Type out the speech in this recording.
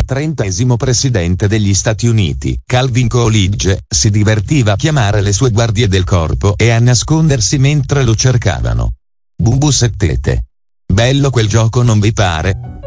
30° presidente degli Stati Uniti, Calvin Coolidge, si divertiva a chiamare le sue guardie del corpo e a nascondersi mentre lo cercavano. Bubu settete. Bello quel gioco, non vi pare?